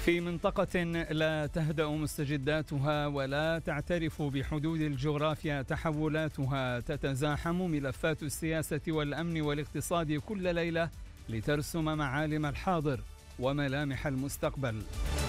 في منطقة لا تهدأ مستجداتها ولا تعترف بحدود الجغرافيا تحولاتها، تتزاحم ملفات السياسة والأمن والاقتصاد كل ليلة لترسم معالم الحاضر وملامح المستقبل.